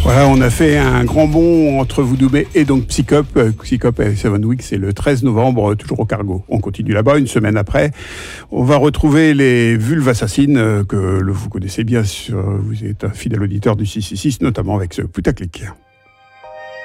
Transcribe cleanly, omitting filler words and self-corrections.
Voilà, on a fait un grand bond entre Voodoo et donc Psychop. Psychop et Seven Weeks, c'est le 13 novembre, toujours au Cargo. On continue là-bas, une semaine après. On va retrouver les Vulves Assassines, que vous connaissez bien, vous êtes un fidèle auditeur du 666, notamment avec ce Putaclic.